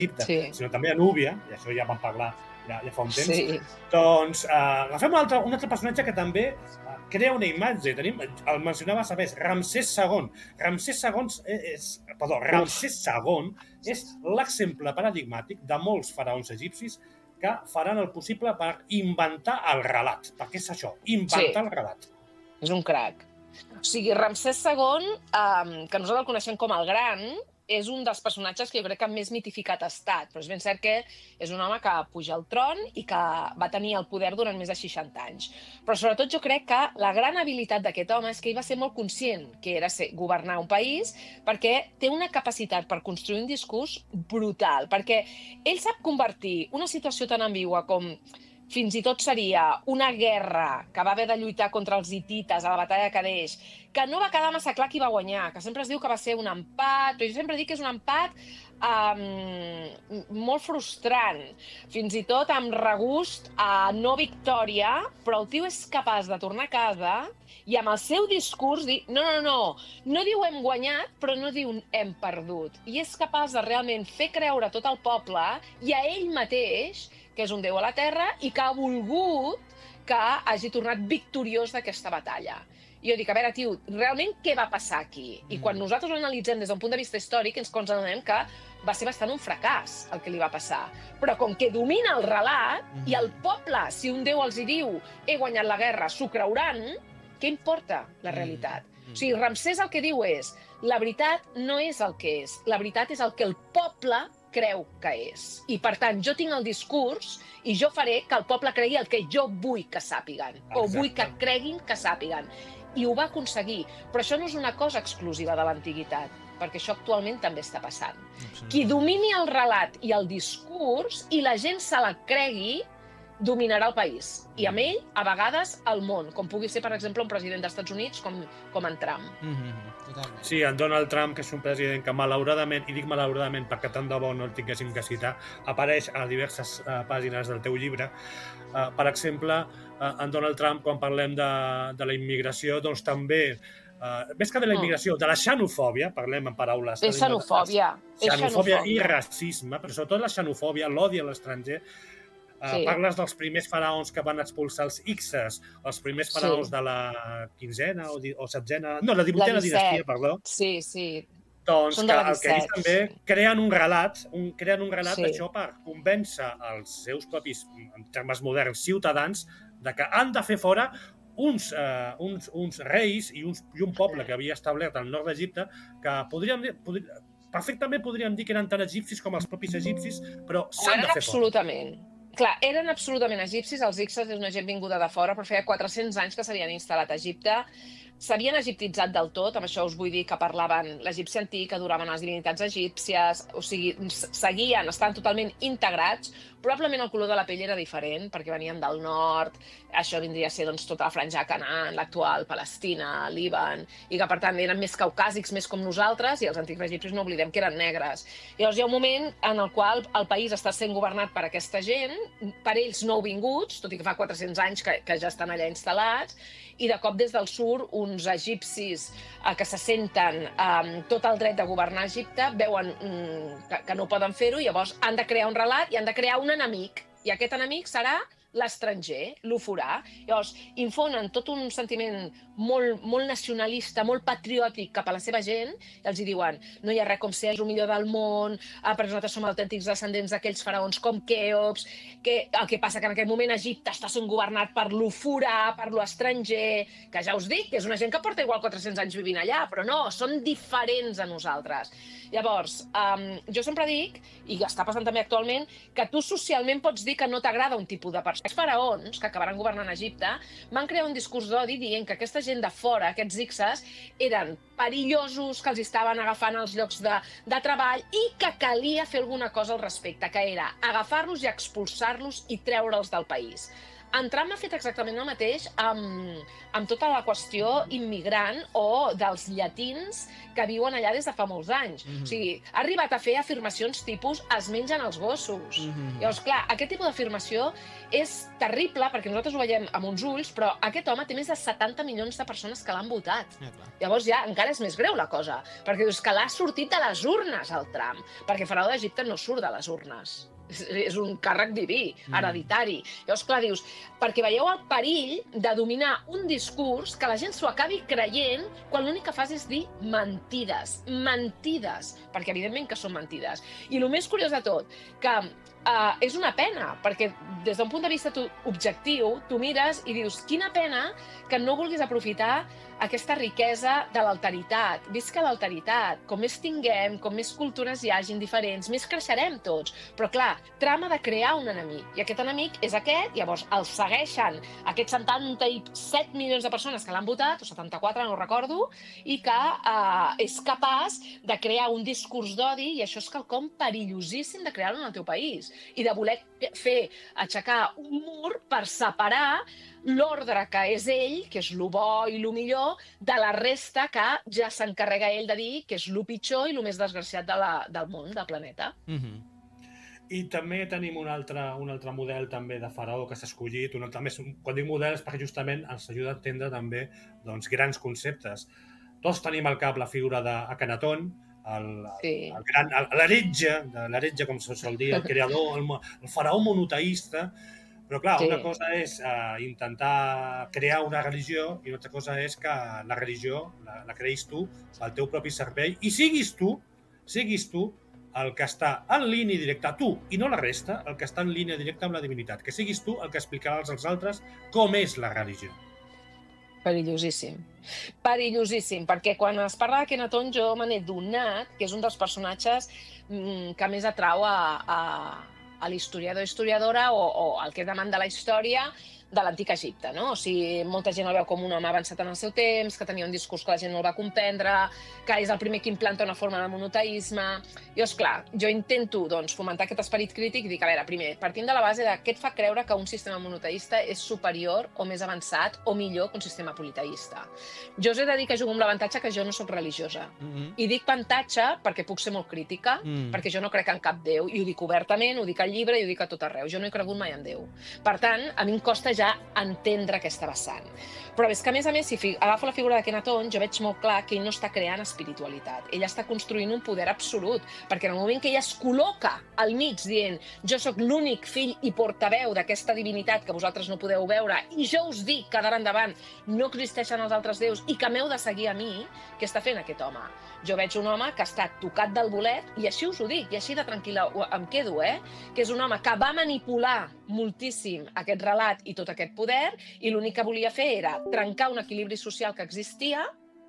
Egipte, Sí. sinó també a Núbia, i això ja vam parlar ja fa un temps. Sí. Doncs agafem un altre personatge que també crea una imatge. El mencionava Sabés, Ramsès II. Ramsès II és l'exemple paradigmàtic de molts faraons egipcis que faran el possible per inventar el relat. Perquè és això, inventar el relat. És un crac. O sigui, Ramsès II, que nosaltres el coneixem com el Gran, és un dels personatges que jo crec que més mitificat ha estat, però és ben cert que és un home que puja al tron i que va tenir el poder durant més de 60 anys. Però sobretot jo crec que la gran habilitat d'aquest home és que ell va ser molt conscient que era governar un país, perquè té una capacitat per construir un discurs brutal, perquè ell sap convertir una situació tan ambigua com fins i tot seria una guerra que va haver de lluitar contra els hitites a la batalla de Kadesh, que no va quedar massa clar qui va guanyar, que sempre es diu que va ser un empat, però jo sempre dic que és un empat molt frustrant, fins i tot amb regust a no victòria, però el tio és capaç de tornar a casa i amb el seu discurs dir no diu hem guanyat, però no diu hem perdut. I és capaç de realment fer creure tot el poble i a ell mateix que és un déu a la terra i que ha volgut que hagi tornat victoriós d'aquesta batalla. I jo dic, a veure, tio, realment què va passar aquí? I quan nosaltres ho analitzem des d'un punt de vista històric, ens adonem que va ser bastant un fracàs el que li va passar. Però com que domina el relat i el poble, si un déu els hi diu he guanyat la guerra, s'ho creuran, què importa la realitat? O sigui, Ramsès el que diu és la veritat no és el que és, la veritat és el que el poble creu que és. I, per tant, jo tinc el discurs i jo faré que el poble cregui el que jo vull que sàpiguen, o vull que creguin que sàpiguen. I ho va aconseguir. Però això no és una cosa exclusiva de l'antiguitat, perquè això actualment també està passant. Qui domini el relat i el discurs i la gent se la cregui, dominarà el país. I amb ell, a vegades, el món, com pugui ser, per exemple, un president dels Estats Units com en Trump. Sí, en Donald Trump, que és un president que malauradament, i dic malauradament perquè tant de bo no el tinguéssim que citar, apareix a diverses pàgines del teu llibre. Per exemple, en Donald Trump, quan parlem de la immigració, doncs també, més que de la immigració, de la xenofòbia, parlem en paraules... És xenofòbia. Xenofòbia i racisme, però sobretot la xenofòbia, l'odi a l'estranger. Parles dels primers faraons que van expulsar els Hyksos, els primers faraons de la 15ena o 16ena... No, la 18ena dinastia, perdó. Sí. Doncs que el que ells també creen un relat d'això per convèncer els seus propis, en termes moderns, ciutadans de que han de fer fora uns reis i un poble que havia establert al nord d'Egipte que perfectament podríem dir que eren tan egipcis com els propis egipcis, però s'han de fer fora. Absolutament. Clar, eren absolutament egipcis, els Hyksos és una gent vinguda de fora, però feia 400 anys que s'havien instal·lat a Egipte. S'havien egiptitzat del tot, amb això us vull dir que parlaven l'egipci antic, adoraven les divinitats egípcies, o sigui, estaven totalment integrats. Probablement el color de la pell era diferent, perquè venien del nord, això vindria a ser tota la franja de Canaan, l'actual Palestina, Líban, i que per tant eren més caucàsics, més com nosaltres, i els antics egipcis no oblidem que eren negres. Llavors hi ha un moment en el qual el país està sent governat per aquesta gent, per ells nouvinguts, tot i que fa 400 anys que ja estan allà instal·lats, i de cop des del sud uns egipcis que se senten tot el dret de governar Egipte veuen que no poden fer-ho i llavors han de crear un relat i han de crear un enemic. I aquest enemic serà l'estranger, l'oforà. Llavors, infonen tot un sentiment molt nacionalista, molt patriòtic cap a la seva gent, i els hi diuen no hi ha res com ser el millor del món, perquè nosaltres som autèntics descendents d'aquells faraons com Quèops, que el que passa que en aquell moment Egipte està sent governat per l'oforà, per l'estranger, que ja us dic, que és una gent que porta igual 400 anys vivint allà, però no, són diferents a nosaltres. Llavors, jo sempre dic, i està passant també actualment, que tu socialment pots dir que no t'agrada un tipus de persona. Els faraons, que acabaran governant Egipte, van crear un discurs d'odi dient que aquesta gent de fora, aquests Hyksos, eren perillosos, que els estaven agafant els llocs de treball i que calia fer alguna cosa al respecte, que era agafar-los i expulsar-los i treure'ls del país. En Trump ha fet exactament el mateix amb tota la qüestió immigrant o dels llatins que viuen allà des de fa molts anys. O sigui, ha arribat a fer afirmacions tipus es mengen els gossos. Llavors, clar, aquest tipus d'afirmació és terrible perquè nosaltres ho veiem amb uns ulls, però aquest home té més de 70 milions de persones que l'han votat. Llavors ja encara és més greu la cosa, perquè dius que l'ha sortit de les urnes el Trump, perquè Faraó d'Egipte no surt de les urnes. És un càrrec diví, hereditari. Llavors, clar, dius, perquè veieu el perill de dominar un discurs que la gent s'ho acabi creient quan l'únic que fas és dir mentides, perquè evidentment que són mentides. I el més curiós de tot, que és una pena, perquè des d'un punt de vista objectiu, tu mires i dius, quina pena que no vulguis aprofitar aquesta riquesa de l'alteritat. Visca l'alteritat. Com més tinguem, com més cultures hi hagin diferents, més creixerem tots. Però, clar, Trump ha de crear un enemic. I aquest enemic és aquest, llavors el segueixen aquests 77 milions de persones que l'han votat, o 74, no ho recordo, i que és capaç de crear un discurs d'odi, i això és quelcom perillosíssim de crear-ho en el teu país. I de voler aixecar un mur per separar l'ordre que és ell, que és lo bo i lo millor, de la resta que ja s'encarrega ell de dir que és lo pitjor i lo més desgraciat del món, del planeta. I també tenim un altre model també de faraó que s'ha escollit. Quan dic model és perquè justament ens ajuda a entendre també grans conceptes. Tots tenim al cap la figura d'Akhenaton, l'heretge, com se sol dir, el creador, el faraó monoteista. Però, clar, una cosa és intentar crear una religió i una altra cosa és que la religió la creïs tu pel teu propi servei i siguis tu el que està en línia directa, tu i no la resta, el que està en línia directa amb la divinitat. Que siguis tu el que explicarà als altres com és la religió. Perillosíssim. Perillosíssim, perquè quan es parla d'Akhenaton jo me n'he donat que és un dels personatges que més atrau a l'historiador, historiadora o el que demanda la història de l'antic Egipte, no? O sigui, molta gent el veu com un home avançat en el seu temps, que tenia un discurs que la gent no el va comprendre, que és el primer que implanta una forma de monoteisme. I, esclar, jo intento fomentar aquest esperit crític i dic, a veure, primer, partint de la base de què et fa creure que un sistema monoteista és superior o més avançat o millor que un sistema politeista. Jo us he de dir que jugo amb l'avantatge que jo no sóc religiosa. I dic avantatge perquè puc ser molt crítica, perquè jo no crec en cap Déu, i ho dic obertament, ho dic al llibre i ho dic a tot arreu. Jo no he cregut mai en Déu. Per tant, a mi em costa ja entendre aquesta vessant. Però és que, a més, si agafo la figura d'Akhenaton, jo veig molt clar que ell no està creant espiritualitat. Ell està construint un poder absolut, perquè en el moment que ell es col·loca al mig dient jo sóc l'únic fill i portaveu d'aquesta divinitat que vosaltres no podeu veure i jo us dic que d'ara endavant no existeixen els altres déus i que m'heu de seguir a mi, què està fent aquest home? Jo veig un home que està tocat del bolet, i així us ho dic, i així de tranquil·la em quedo, que és un home que va manipular moltíssim aquest relat i tot aquest poder, i l'únic que volia fer era trencar un equilibri social que existia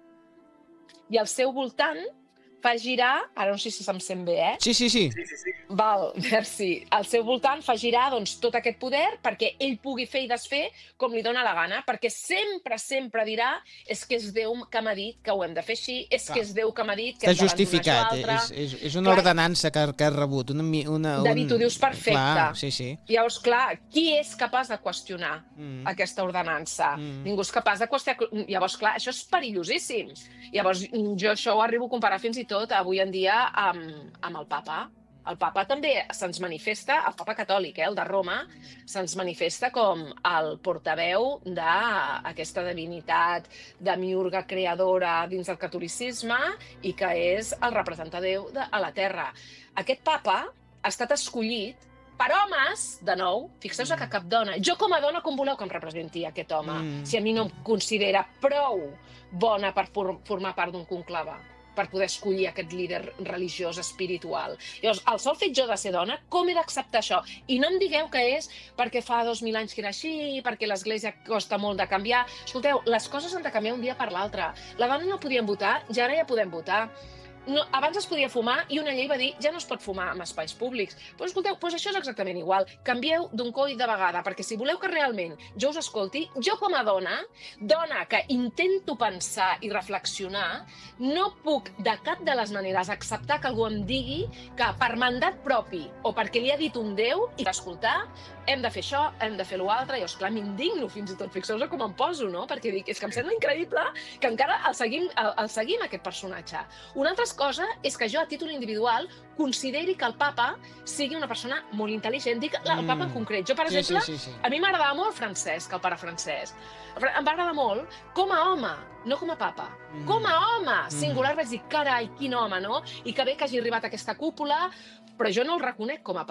i al seu voltant fa girar, ara no sé si se'm sent bé, Sí. Val, merci. Al seu voltant fa girar tot aquest poder perquè ell pugui fer i desfer com li dóna la gana, perquè sempre dirà és que és Déu que m'ha dit que ho hem de fer així, és que és Déu que m'ha dit que hem d'abandonar això altre. És una ordenança que ha rebut. David, ho dius perfecte. Clar, sí. Llavors, clar, qui és capaç de qüestionar aquesta ordenança? Ningú és capaç de qüestionar. Llavors, clar, això és perillosíssim. Llavors, jo això ho arribo a comparar fins i tot avui en dia amb el papa. El papa també se'ns manifesta, el papa catòlic, el de Roma, se'ns manifesta com el portaveu d'aquesta divinitat demiurga creadora dins del catolicisme i que és el representant de Déu a la terra. Aquest papa ha estat escollit per homes, de nou, fixeu-vos que cap dona. Jo com a dona, com voleu que em representi aquest home? Si a mi no em considera prou bona per formar part d'un conclave, per poder escollir aquest líder religiós, espiritual. Llavors, el sol fet jo de ser dona, com he d'acceptar això? I no em digueu que és perquè fa 2000 anys que era així, perquè l'Església costa molt de canviar. Escolteu, les coses han de canviar un dia per l'altre. La dona no podien votar, ja ara ja podem votar. abans es podia fumar i una llei va dir ja no es pot fumar en espais públics. Però escolteu, doncs això és exactament igual. Canvieu d'un coll de vegada, perquè si voleu que realment jo us escolti, jo com a dona que intento pensar i reflexionar, no puc de cap de les maneres acceptar que algú em digui que per mandat propi o perquè li ha dit un Déu i escoltar, hem de fer això, hem de fer l'altre, i esclar, m'indigno fins i tot, fixeu-vos com em poso, no? Perquè dic, és que em sembla increïble que encara el seguim aquest personatge. Una altra cosa és que jo, a títol individual, consideri que el papa sigui una persona molt intel·ligent, dic el papa en concret. Jo, per exemple, a mi m'agradava molt Francesc, el pare Francesc. Em va agradar molt com a home, no com a papa. Com a home, singular, vaig dir, carai, quin home, no? I que bé que hagi arribat a aquesta cúpula, però jo no el reconec com a papa.